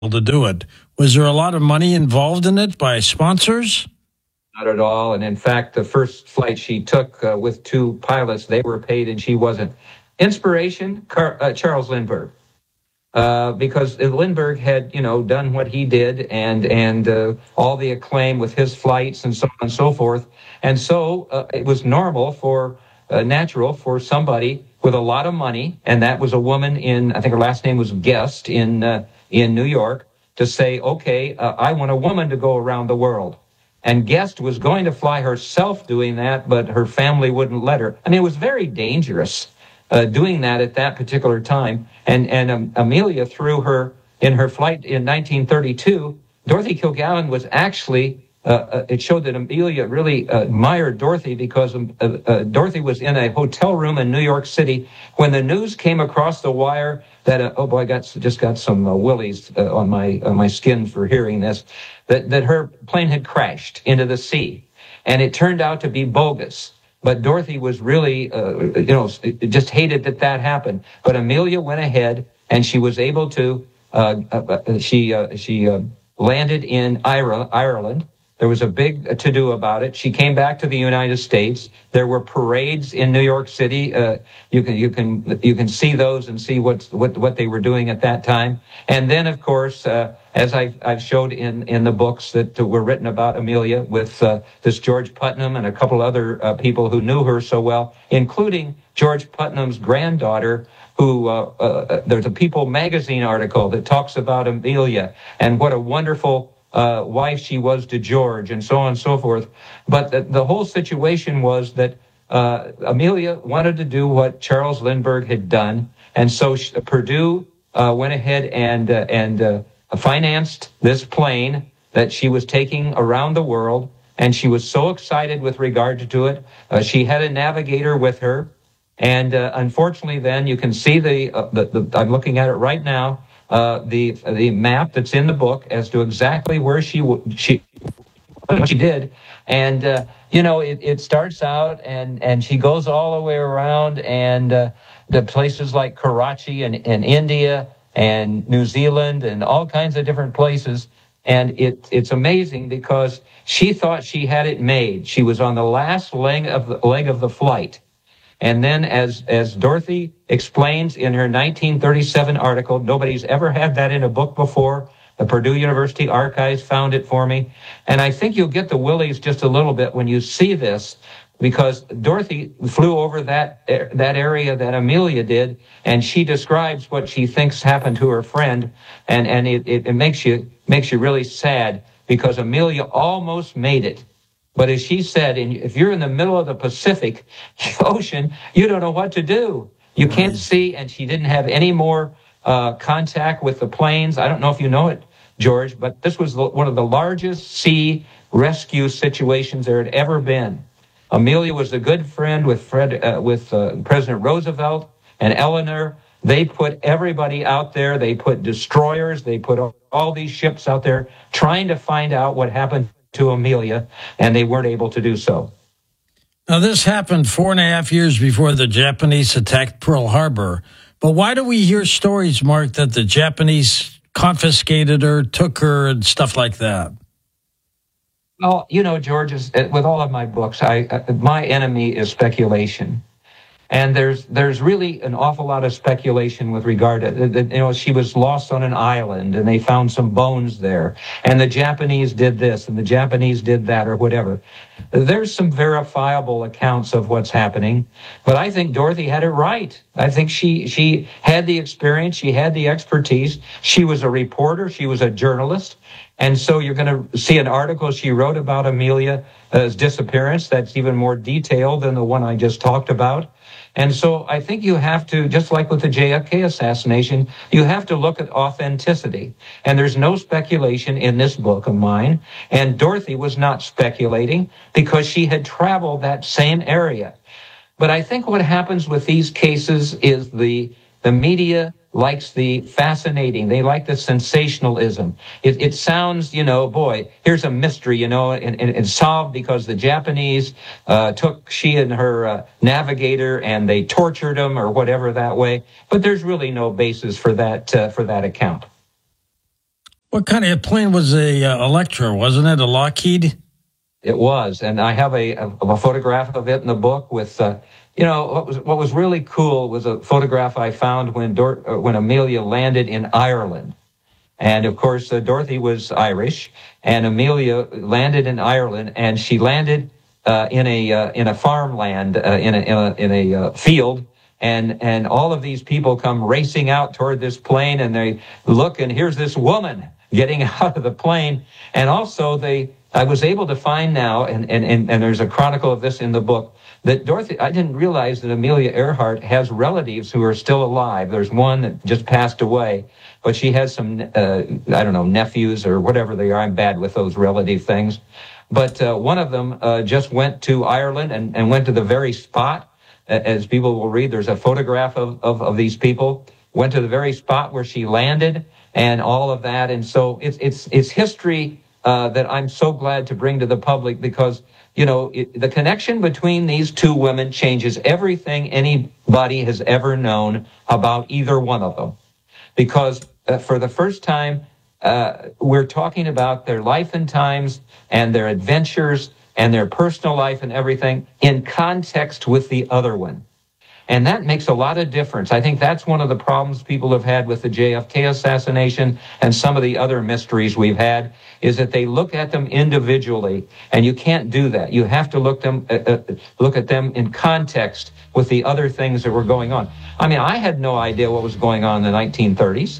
to do it. Was there a lot of money involved in it by sponsors? Not at all. And in fact, the first flight she took with two pilots, they were paid and she wasn't. Inspiration, Charles Lindbergh. Because Lindbergh had, done what he did and all the acclaim with his flights and so on and so forth. And so it was natural for somebody with a lot of money, and that was a woman I think her last name was Guest in New York, to say, okay, I want a woman to go around the world. And Guest was going to fly herself doing that, but her family wouldn't let her. I mean, it was very dangerous doing that at that particular time. And Amelia threw her in her flight in 1932. Dorothy Kilgallen was actually, it showed that Amelia really admired Dorothy because Dorothy was in a hotel room in New York City when the news came across the wire that, oh boy, I just got some willies on my skin for hearing this, that her plane had crashed into the sea. And it turned out to be bogus. But Dorothy was really, just hated that happened. But Amelia went ahead and she was able to, she landed in Ireland. There was a big to-do about it. She came back to the United States. There were parades in New York City. You can see those and see what they were doing at that time. And then, of course, as I've showed in the books that were written about Amelia, with this George Putnam and a couple other people who knew her so well, including George Putnam's granddaughter, who there's a People magazine article that talks about Amelia and what a wonderful wife she was to George, and so on and so forth. But the whole situation was that Amelia wanted to do what Charles Lindbergh had done, and so Purdue went ahead and financed this plane that she was taking around the world, and she was so excited with regard to it. She had a navigator with her, and unfortunately, then you can see I'm looking at it right now. The map that's in the book as to exactly where she did, and it starts out and she goes all the way around and the places like Karachi and India and New Zealand and all kinds of different places, and it's amazing because she thought she had it made. She was on the last leg of the flight. And then, as Dorothy explains in her 1937 article, nobody's ever had that in a book before. The Purdue University Archives found it for me. And I think you'll get the willies just a little bit when you see this, because Dorothy flew over that area that Amelia did, and she describes what she thinks happened to her friend, and it makes you really sad, because Amelia almost made it. But as she said, if you're in the middle of the Pacific Ocean, you don't know what to do. You can't see, and she didn't have any more contact with the planes. I don't know if you know it, George, but this was one of the largest sea rescue situations there had ever been. Amelia was a good friend with President Roosevelt and Eleanor. They put everybody out there. They put destroyers. They put all these ships out there trying to find out what happened to Amelia, and they weren't able to do so. Now, this happened 4.5 years before the Japanese attacked Pearl Harbor. But why do we hear stories, Mark, that the Japanese confiscated her, took her, and stuff like that? Well, George, with all of my books, my enemy is speculation. And there's really an awful lot of speculation with regard to, she was lost on an island and they found some bones there. And the Japanese did this and the Japanese did that or whatever. There's some verifiable accounts of what's happening. But I think Dorothy had it right. I think she had the experience. She had the expertise. She was a reporter. She was a journalist. And so you're going to see an article she wrote about Amelia's disappearance that's even more detailed than the one I just talked about. And so I think you have to, just like with the JFK assassination, you have to look at authenticity. And there's no speculation in this book of mine. And Dorothy was not speculating because she had traveled that same area. But I think what happens with these cases is the media likes the fascinating. They like the sensationalism. It sounds, boy, here's a mystery, and it's solved because the Japanese took she and her navigator and they tortured him or whatever that way. But there's really no basis for that account. What kind of plane was a Electra? Wasn't it a Lockheed? It was, and I have a photograph of it in the book with, what was really cool was a photograph I found when Amelia landed in Ireland. And of course, Dorothy was Irish, and Amelia landed in Ireland, and she landed in a farmland, in a field, and all of these people come racing out toward this plane, and they look, and here's this woman getting out of the plane, and also I was able to find now, and there's a chronicle of this in the book, that Dorothy, I didn't realize that Amelia Earhart has relatives who are still alive. There's one that just passed away, but she has some, nephews or whatever they are. I'm bad with those relative things. But one of them just went to Ireland and went to the very spot. As people will read, there's a photograph of these people. Went to the very spot where she landed and all of that. And so it's history that I'm so glad to bring to the public because, the connection between these two women changes everything anybody has ever known about either one of them. Because for the first time, we're talking about their life and times and their adventures and their personal life and everything in context with the other one. And that makes a lot of difference. I think that's one of the problems people have had with the JFK assassination and some of the other mysteries we've had is that they look at them individually, and you can't do that. You have to look at them in context with the other things that were going on. I mean, I had no idea what was going on in the 1930s,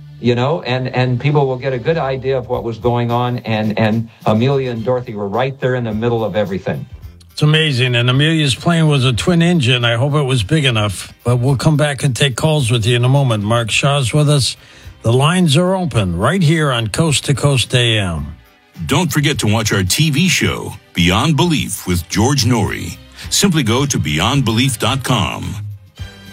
and people will get a good idea of what was going on, and Amelia and Dorothy were right there in the middle of everything. It's amazing. And Amelia's plane was a twin engine. I hope it was big enough. But we'll come back and take calls with you in a moment. Mark Shaw's with us. The lines are open right here on Coast to Coast AM. Don't forget to watch our TV show, Beyond Belief with George Norrie. Simply go to beyondbelief.com.